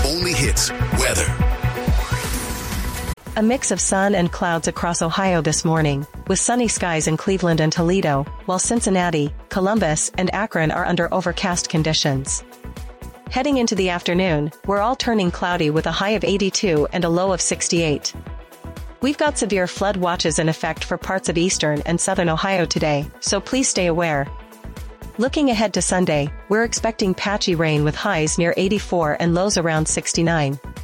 only hits weather. A mix of sun and clouds across Ohio this morning, with sunny skies in Cleveland and Toledo, while Cincinnati, Columbus, and Akron are under overcast conditions. Heading into the afternoon, we're all turning cloudy with a high of 82 and a low of 68. We've got severe flood watches in effect for parts of eastern and southern Ohio today, so please stay aware. Looking ahead to Sunday, we're expecting patchy rain with highs near 84 and lows around 69.